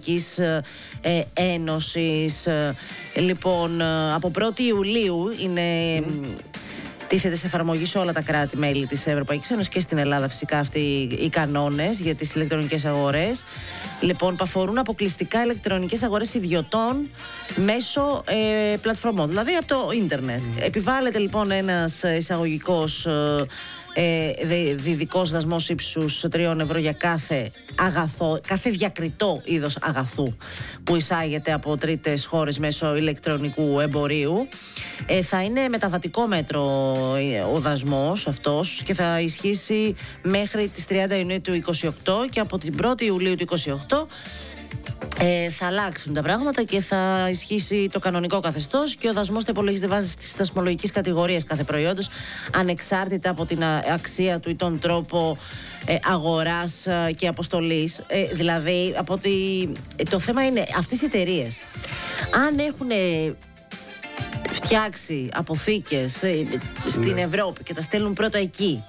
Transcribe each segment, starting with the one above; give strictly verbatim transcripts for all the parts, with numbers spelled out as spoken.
Ευρωπαϊκής ε, Ένωσης. Ε, λοιπόν, από πρώτη Ιουλίου είναι... Mm. Τίθεται σε εφαρμογή σε όλα τα κράτη-μέλη της Ευρωπαϊκής Ένωσης και στην Ελλάδα φυσικά αυτοί οι κανόνες για τις ηλεκτρονικές αγορές. Λοιπόν, που αφορούν αποκλειστικά ηλεκτρονικές αγορές ιδιωτών μέσω ε, πλατφορμών, δηλαδή από το ίντερνετ. Mm. Επιβάλλεται λοιπόν ένας εισαγωγικός ε, διδικός δασμός ύψους τριών ευρώ για κάθε αγαθό, κάθε διακριτό είδος αγαθού που εισάγεται από τρίτες χώρες μέσω ηλεκτρονικού εμπορίου. Ε, θα είναι μεταβατικό μέτρο ο δασμός αυτός και θα ισχύσει μέχρι τις τριάντα Ιουνίου του είκοσι οκτώ και από την πρώτη Ιουλίου του είκοσι οκτώ ε, θα αλλάξουν τα πράγματα και θα ισχύσει το κανονικό καθεστώς και ο δασμός θα υπολογίζεται βάσει της δασμολογικής κατηγορίας κάθε προϊόντος ανεξάρτητα από την αξία του ή τον τρόπο ε, αγοράς και αποστολής. Ε, δηλαδή, από ότι, ε, το θέμα είναι αυτές οι εταιρείες αν έχουν φτιάξει αποθήκες ε, στην ναι. Ευρώπη και τα στέλνουν πρώτα εκεί.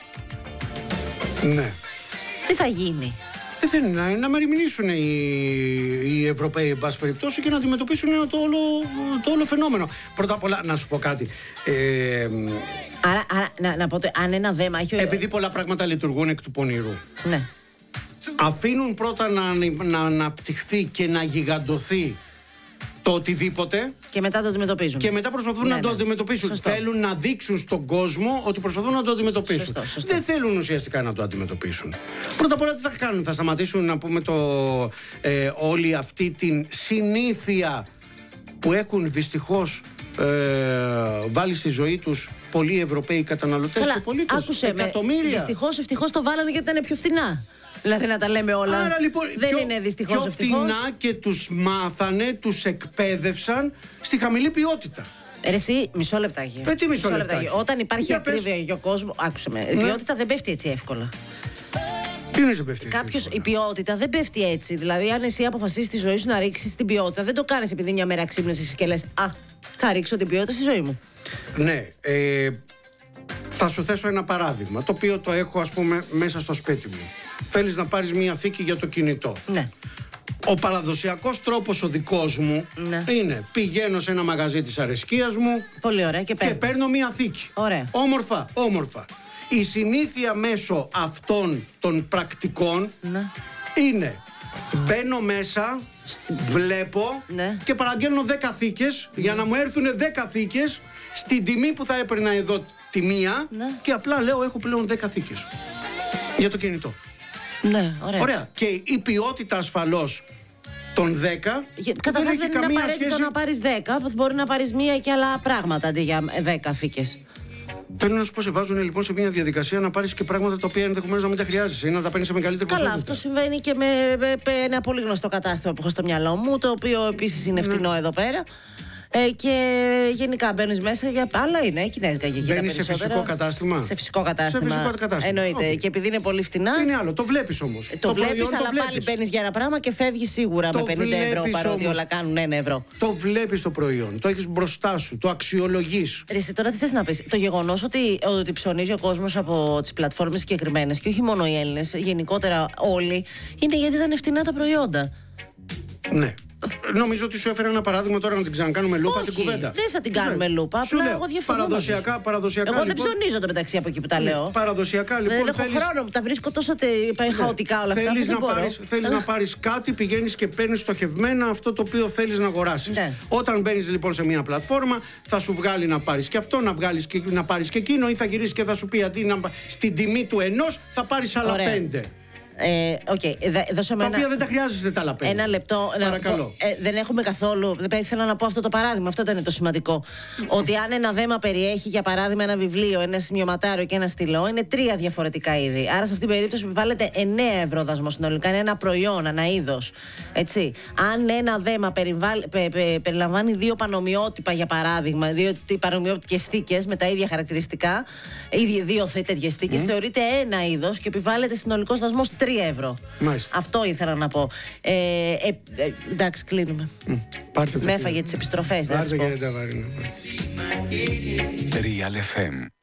Ναι. Τι θα γίνει? Δεν θέλουν να, να μεριμνήσουν οι, οι Ευρωπαίοι, εν πάση περιπτώσει, και να αντιμετωπίσουν το όλο, το όλο φαινόμενο. Πρώτα απ' όλα, να σου πω κάτι. Ε, άρα, άρα να, να πω, αν ένα δέμα έχει... Επειδή πολλά πράγματα λειτουργούν εκ του πονηρού. Ναι. Αφήνουν πρώτα να, να αναπτυχθεί και να γιγαντωθεί το οτιδήποτε. Και μετά το αντιμετωπίζουν. Και μετά προσπαθούν ναι, να ναι. το αντιμετωπίσουν. Σωστό. Θέλουν να δείξουν στον κόσμο ότι προσπαθούν να το αντιμετωπίσουν. Σωστό, σωστό. Δεν θέλουν ουσιαστικά να το αντιμετωπίσουν. Πρώτα απ' όλα τι θα κάνουν? Θα σταματήσουν να πούμε το, ε, όλη αυτή την συνήθεια που έχουν δυστυχώς ε, βάλει στη ζωή τους πολλοί Ευρωπαίοι καταναλωτές και πολίτες. Άκουσε εκατομμύρια. με. Δυστυχώς, ευτυχώς το βάλανε γιατί ήταν πιο φθηνά. Δηλαδή να τα λέμε όλα. Άρα λοιπόν δεν πιο, είναι δυστυχώς πιο ευτυχώς. φτηνά και τους μάθανε, τους εκπαίδευσαν στη χαμηλή ποιότητα. Ε, εσύ, μισό λεπτάκι. Ε, τι μισό, μισό λεπτάκι. λεπτάκι. Όταν υπάρχει για ακρίβεια για ο κόσμο, άκουσε με. Η ναι. ποιότητα δεν πέφτει έτσι εύκολα. Τι είναι πέφτει Κάποιος, η ποιότητα δεν πέφτει έτσι. Δηλαδή, αν εσύ αποφασίσεις τη ζωή σου να ρίξεις την ποιότητα, δεν το κάνεις επειδή μια μέρα ξύπνησες και λες α, θα ρίξω την ποιότητα στη ζωή μου. Ναι. Ε, θα σου θέσω ένα παράδειγμα, το οποίο το έχω ας πούμε μέσα στο σπίτι μου. Θέλεις να πάρεις μια θήκη για το κινητό. Ναι. Ο παραδοσιακός τρόπος ο δικός μου ναι. είναι πηγαίνω σε ένα μαγαζί της αρεσκίας μου. Πολύ ωραία και παίρνω. Και παίρνω μια θήκη. Ωραία. Όμορφα, όμορφα. Η συνήθεια μέσω αυτών των πρακτικών ναι. είναι μπαίνω μέσα, βλέπω ναι. και παραγγέλνω δέκα θήκες ναι. για να μου έρθουν δέκα θήκες στην τιμή που θα έπαιρνα εδώ τη μία ναι. και απλά λέω έχω πλέον δέκα θήκες για το κινητό. Ναι, ωραία. Ωραία. Και η ποιότητα ασφαλώς των δέκα καταρχάς δεν, δεν είναι απαραίτητο σχέση... να πάρεις δέκα, μπορεί να πάρεις μία και άλλα πράγματα αντί για δέκα θήκες. Θέλω να σου πω, σε βάζουν λοιπόν σε μια διαδικασία να πάρεις και πράγματα τα οποία ενδεχομένως να μην τα χρειάζεσαι ή να τα παίρνεις σε μεγαλύτερη ποσότητα. Καλά, αυτό συμβαίνει και με, με, με ένα πολύ γνωστό κατάστημα που έχω στο μυαλό μου, το οποίο επίσης είναι φτηνό ναι. εδώ πέρα. Ε, και γενικά μπαίνεις μέσα για άλλα είναι, κινέζικα και εκεί. Μπαίνεις σε φυσικό κατάστημα. Σε φυσικό κατάστημα. Σε φυσικό κατάστημα. Εννοείται. Okay. Και επειδή είναι πολύ φτηνά. Είναι άλλο, το βλέπεις όμως. Ε, το, το βλέπεις, αλλά το πάλι μπαίνεις για ένα πράγμα και φεύγεις σίγουρα το με πενήντα ευρώ παρότι όλα κάνουν ένα ευρώ. Το βλέπεις το προϊόν, το έχεις μπροστά σου, το αξιολογείς. Ρίστε, τώρα τι θες να πεις? Το γεγονός ότι, ότι ψωνίζει ο κόσμος από τις πλατφόρμες συγκεκριμένες και όχι μόνο οι Έλληνες, γενικότερα όλοι, είναι γιατί ήταν φτηνά τα προϊόντα. Ναι. Νομίζω ότι σου έφερα ένα παράδειγμα τώρα να την ξανακάνουμε λούπα. Όχι, την κουβέντα. Δεν θα την κάνουμε λούπα. Σου απλά λέω, εγώ διαφωνώ. Παραδοσιακά, παραδοσιακά. Εγώ λοιπόν, δεν ψωνίζω το μεταξύ από εκεί που τα λέω. Παραδοσιακά λοιπόν. Δεν έχω θέλεις... χρόνο μου, τα βρίσκω τόσο τε... πάει χαοτικά όλα αυτά. Θέλεις, να πάρεις, θέλεις να πάρεις κάτι, πηγαίνεις και παίρνεις στοχευμένα αυτό το οποίο θέλεις να αγοράσεις. Ναι. Όταν μπαίνεις λοιπόν σε μια πλατφόρμα, θα σου βγάλει να πάρεις και αυτό, να, βγάλεις και, να πάρεις και εκείνο, ή θα γυρίσει και θα σου πει αντί να, στην τιμή του ενός θα πάρεις άλλα πέντε. Ε, okay. Δώσε τα ένα... οποία δεν τα χρειάζεστε τα άλλα πέντε. Ένα λεπτό. Παρακαλώ. Ε, δεν έχουμε καθόλου. Δεν ήθελα να πω αυτό το παράδειγμα. Αυτό ήταν το σημαντικό. Ότι αν ένα δέμα περιέχει, για παράδειγμα, ένα βιβλίο, ένα σημειωματάριο και ένα στυλό, είναι τρία διαφορετικά είδη. Άρα σε αυτήν την περίπτωση επιβάλλεται εννέα ευρώ δασμό συνολικά. Είναι ένα προϊόν, ένα είδος. Έτσι. Αν ένα δέμα περιβάλλ... πε, πε, περιλαμβάνει δύο πανομοιότυπα, για παράδειγμα, δύο πανομοιότυπες θήκες με τα ίδια χαρακτηριστικά, ήδη δύο τέτοιες θήκες, mm. θεωρείται ένα είδος και επιβάλλεται συνολικός δασμός τρία ευρώ. Μάλιστα. Αυτό ήθελα να πω. Ε, ε, ε, εντάξει, κλείνουμε. Mm. Με έφαγε τις επιστροφές. Πάρτε και τα βαρύνα. Real εφ εμ